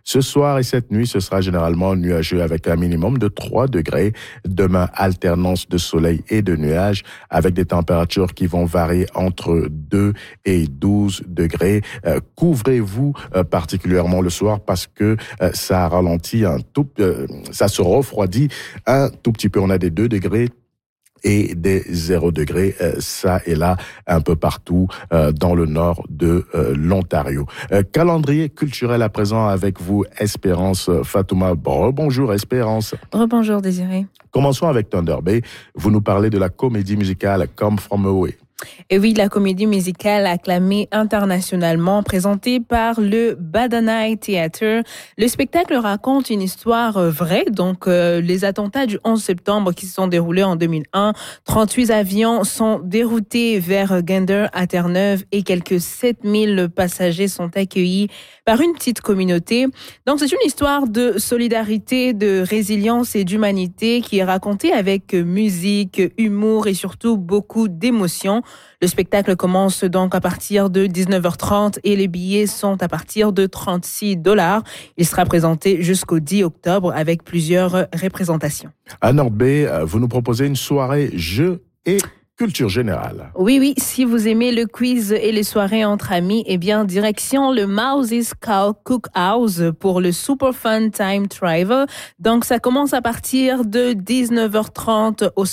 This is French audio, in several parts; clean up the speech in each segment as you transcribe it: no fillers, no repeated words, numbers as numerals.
Ce soir et cette nuit, ce sera généralement nuageux avec un minimum de 3 degrés. Demain, alternance de soleil et de nuages avec des températures qui vont varier entre 2 et 12 degrés. Couvrez-vous particulièrement le soir parce que ça ralentit ça se refroidit un tout petit peu. On a des 2 degrés et des 0 degrés, ça et là, un peu partout dans le nord de l'Ontario. Calendrier culturel à présent avec vous, Espérance Fatouma. Bonjour Espérance. Bonjour Désiré. Commençons avec Thunder Bay. Vous nous parlez de la comédie musicale Come From Away. Et oui, la comédie musicale acclamée internationalement, présentée par le Badanaï Theatre. Le spectacle raconte une histoire vraie, donc les attentats du 11 septembre qui se sont déroulés en 2001. 38 avions sont déroutés vers Gander à Terre-Neuve et quelques 7000 passagers sont accueillis par une petite communauté. Donc c'est une histoire de solidarité, de résilience et d'humanité qui est racontée avec musique, humour et surtout beaucoup d'émotions. Le spectacle commence donc à partir de 19h30 et les billets sont à partir de $36. Il sera présenté jusqu'au 10 octobre avec plusieurs représentations. À North Bay, vous nous proposez une soirée jeux et culture générale. Oui, si vous aimez le quiz et les soirées entre amis, eh bien, direction le Mouse's Cookhouse pour le Super Fun Time Travel. Donc, ça commence à partir de 19h30 au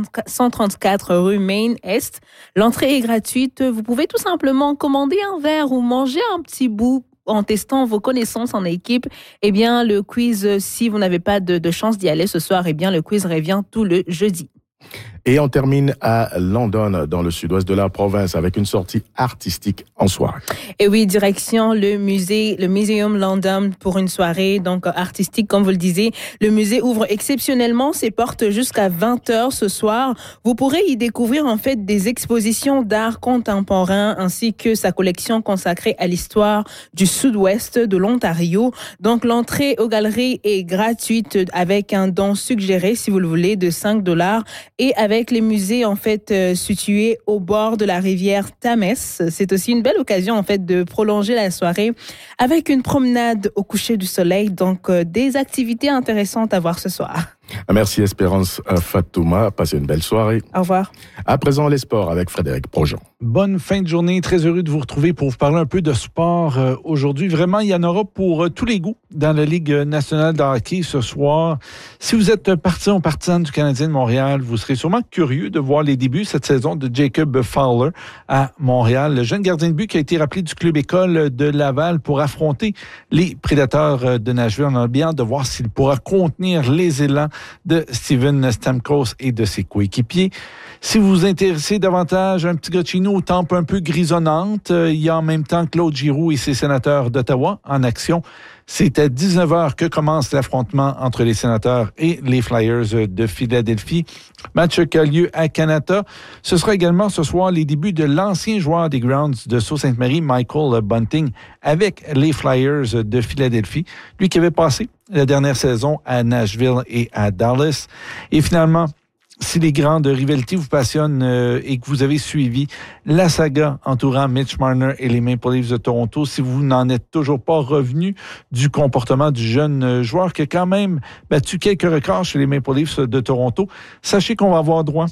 134 rue Main Est. L'entrée est gratuite. Vous pouvez tout simplement commander un verre ou manger un petit bout en testant vos connaissances en équipe. Eh bien, le quiz, si vous n'avez pas de chance d'y aller ce soir, eh bien, le quiz revient tout le jeudi. Et on termine à London, dans le sud-ouest de la province, avec une sortie artistique en soirée. Et oui, direction le Museum London pour une soirée donc artistique, comme vous le disiez. Le musée ouvre exceptionnellement ses portes jusqu'à 20h ce soir. Vous pourrez y découvrir en fait des expositions d'art contemporain ainsi que sa collection consacrée à l'histoire du sud-ouest de l'Ontario. Donc l'entrée aux galeries est gratuite avec un don suggéré, si vous le voulez, de $5 et avec les musées en fait situés au bord de la rivière Thames. C'est aussi une belle occasion en fait de prolonger la soirée avec une promenade au coucher du soleil. Donc des activités intéressantes à voir ce soir. Merci Espérance Fatouma. Passez une belle soirée. Au revoir. À présent, les sports avec Frédéric Projean. Bonne fin de journée. Très heureux de vous retrouver pour vous parler un peu de sport aujourd'hui. Vraiment, il y en aura pour tous les goûts dans la Ligue nationale de hockey ce soir. Si vous êtes partisan ou partisane du Canadien de Montréal, vous serez sûrement curieux de voir les débuts cette saison de Jacob Fowler à Montréal. Le jeune gardien de but qui a été rappelé du club école de Laval pour affronter les Prédateurs de Nashville. On a bien hâte de voir s'il pourra contenir les élans de Steven Stamkos et de ses coéquipiers. Si vous vous intéressez davantage à un petit gars de chez nous aux tempes un peu grisonnantes, il y a en même temps Claude Giroux et ses Sénateurs d'Ottawa en action. C'est à 19h que commence l'affrontement entre les Sénateurs et les Flyers de Philadelphie. Match qui a lieu à Canada. Ce sera également ce soir les débuts de l'ancien joueur des Grounds de Sault-Sainte-Marie, Michael Bunting, avec les Flyers de Philadelphie. Lui qui avait passé la dernière saison à Nashville et à Dallas. Et finalement, si les grandes rivalités vous passionnent et que vous avez suivi la saga entourant Mitch Marner et les Maple Leafs de Toronto, si vous n'en êtes toujours pas revenu du comportement du jeune joueur qui a quand même battu quelques records chez les Maple Leafs de Toronto, sachez qu'on va avoir droit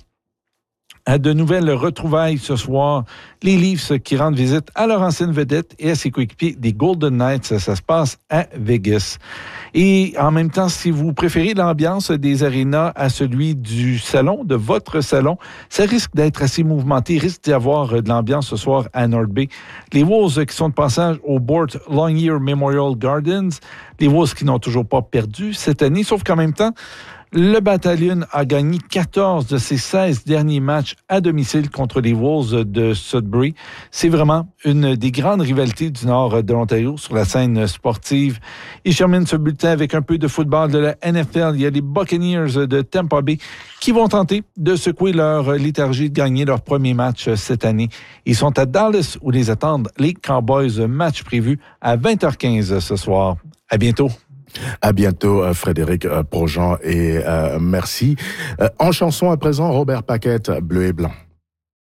à de nouvelles retrouvailles ce soir. Les Leafs qui rendent visite à leur ancienne vedette et à ses coéquipiers des Golden Knights. Ça se passe à Vegas. Et en même temps, si vous préférez l'ambiance des arénas à celui du salon, de votre salon, ça risque d'être assez mouvementé. Il risque d'y avoir de l'ambiance ce soir à North Bay. Les Wolves qui sont de passage au Bort Longyear Memorial Gardens. Les Wolves qui n'ont toujours pas perdu cette année, sauf qu'en même temps, le Battalion a gagné 14 de ses 16 derniers matchs à domicile contre les Wolves de Sudbury. C'est vraiment une des grandes rivalités du nord de l'Ontario sur la scène sportive. Et je termine ce bulletin avec un peu de football de la NFL. Il y a les Buccaneers de Tampa Bay qui vont tenter de secouer leur léthargie de gagner leur premier match cette année. Ils sont à Dallas où les attendent les Cowboys. Match prévu à 20h15 ce soir. À bientôt. À bientôt, Frédéric Projean, et merci. En chanson à présent, Robert Paquette, Bleu et Blanc.